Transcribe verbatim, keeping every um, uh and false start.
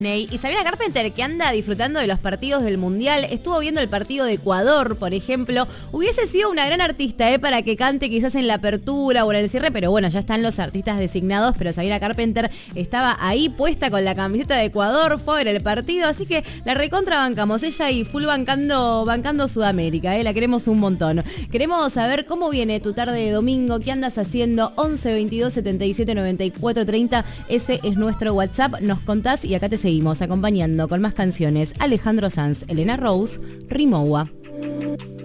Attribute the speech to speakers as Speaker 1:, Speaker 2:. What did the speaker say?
Speaker 1: Y Sabrina Carpenter, que anda disfrutando de los partidos del Mundial, estuvo viendo el partido de Ecuador, por ejemplo. Hubiese sido una gran artista, ¿eh? Para que cante quizás en la apertura o en el cierre, pero bueno, ya están los artistas designados, pero Sabrina Carpenter estaba ahí puesta con la camiseta de Ecuador, fue a ver el partido, así que la recontra bancamos, ella y full bancando, bancando Sudamérica, ¿eh? La queremos un montón. Queremos saber cómo viene tu tarde de domingo, qué andas haciendo, once veintidós setenta y siete noventa y cuatro treinta, ese es nuestro WhatsApp, nos contás y acá te seguimos. Seguimos acompañando con más canciones. Alejandro Sanz, Elena Rose, Rimowa.